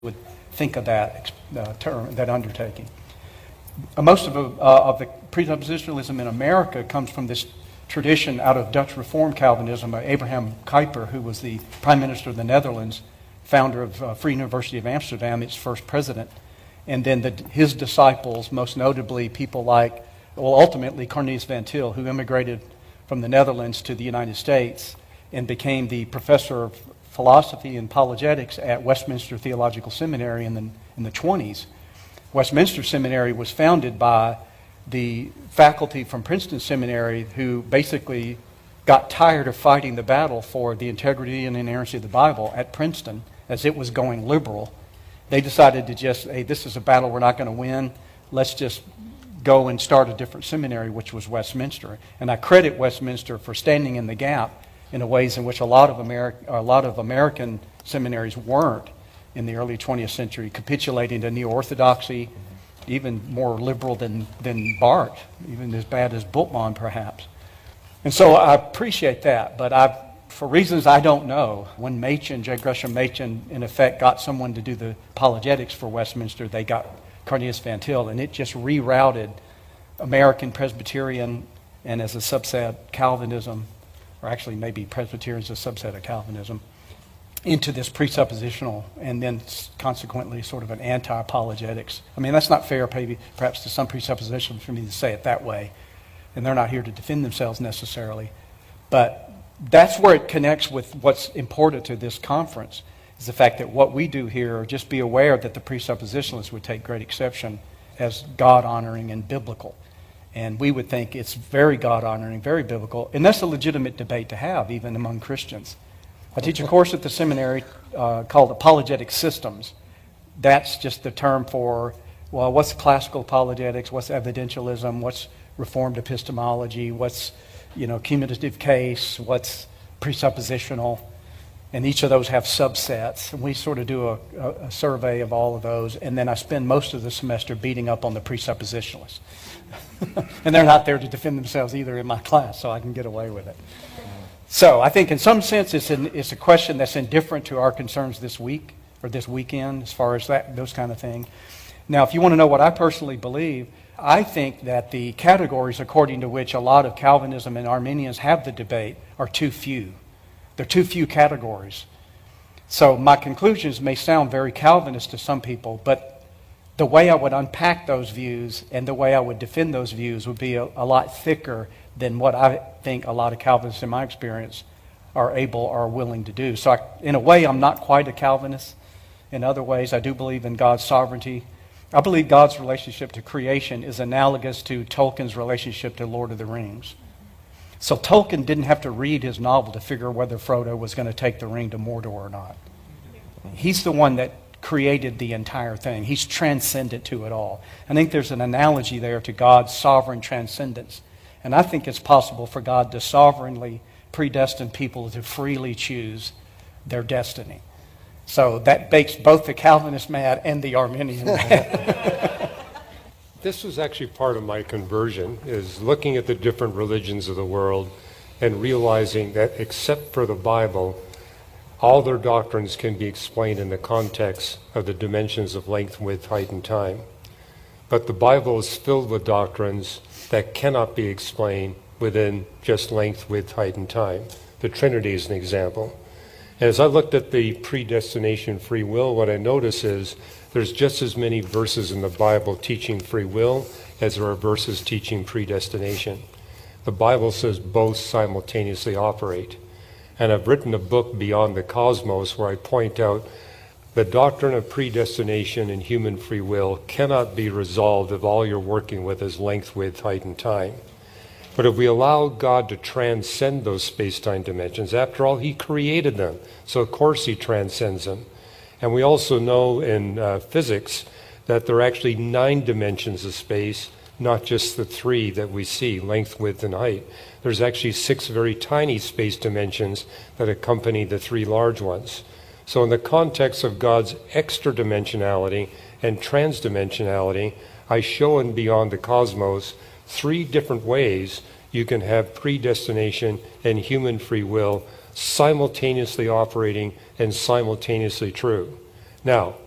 would think of that term, that undertaking. Most of the presuppositionalism in America comes from this tradition out of Dutch Reformed Calvinism by Abraham Kuyper, who was the Prime Minister of the Netherlands, founder of Free University of Amsterdam, its first president. And then his disciples, most notably people like, well, ultimately Cornelius Van Til, who immigrated from the Netherlands to the United States and became the professor of philosophy and apologetics at Westminster Theological Seminary in the 20s. Westminster Seminary was founded by the faculty from Princeton Seminary who basically got tired of fighting the battle for the integrity and inerrancy of the Bible at Princeton as it was going liberal. They decided to just, hey, this is a battle we're not going to win. Let's just go and start a different seminary, which was Westminster. And I credit Westminster for standing in the gap in ways in which a lot of American seminaries weren't in the early 20th century, capitulating to neo-orthodoxy, even more liberal than Barth, even as bad as Bultmann perhaps. And so I appreciate that, but for reasons I don't know, when J. Gresham Machen, in effect, got someone to do the apologetics for Westminster, they got Cornelius Van Til, and it just rerouted American Presbyterian and as a subset Calvinism, or actually maybe Presbyterian is a subset of Calvinism, into this presuppositional and then consequently sort of an anti-apologetics. I mean, that's not fair perhaps to some presuppositions for me to say it that way, and they're not here to defend themselves necessarily. But that's where it connects with what's important to this conference, is the fact that what we do here, just be aware that the presuppositionalists would take great exception as God-honoring and biblical. And we would think it's very God-honoring, very biblical, and that's a legitimate debate to have, even among Christians. I teach a course at the seminary called Apologetic Systems. That's just the term for, well, what's classical apologetics, what's evidentialism, what's Reformed epistemology, what's cumulative case, what's presuppositional, and each of those have subsets. And we sort of do a survey of all of those, and then I spend most of the semester beating up on the presuppositionalists. And they're not there to defend themselves either in my class, so I can get away with it. So I think in some sense it's a question that's indifferent to our concerns this week or this weekend as far as those kind of things. Now, if you want to know what I personally believe, I think that the categories according to which a lot of Calvinism and Arminians have the debate are too few. There are too few categories. So my conclusions may sound very Calvinist to some people, but the way I would unpack those views and the way I would defend those views would be a lot thicker than what I think a lot of Calvinists in my experience are able or willing to do. So in a way, I'm not quite a Calvinist. In other ways, I do believe in God's sovereignty. I believe God's relationship to creation is analogous to Tolkien's relationship to Lord of the Rings. So Tolkien didn't have to read his novel to figure whether Frodo was going to take the ring to Mordor or not. He's the one that created the entire thing. He's transcendent to it all. I think there's an analogy there to God's sovereign transcendence. And I think it's possible for God to sovereignly predestine people to freely choose their destiny. So that makes both the Calvinist mad and the Arminian mad. This was actually part of my conversion, is looking at the different religions of the world and realizing that except for the Bible, all their doctrines can be explained in the context of the dimensions of length, width, height, and time. But the Bible is filled with doctrines that cannot be explained within just length, width, height, and time. The Trinity is an example. As I looked at the predestination free will, what I notice is there's just as many verses in the Bible teaching free will as there are verses teaching predestination. The Bible says both simultaneously operate. And I've written a book, Beyond the Cosmos, where I point out the doctrine of predestination and human free will cannot be resolved if all you're working with is length, width, height, and time. But if we allow God to transcend those space-time dimensions, after all, He created them, so of course He transcends them. And we also know in physics that there are actually 9 dimensions of space, not just the 3 that we see, length, width, and height. There's actually 6 very tiny space dimensions that accompany the 3 large ones. So in the context of God's extra-dimensionality and trans-dimensionality, I show in Beyond the Cosmos 3 different ways you can have predestination and human free will simultaneously operating and simultaneously true. Now,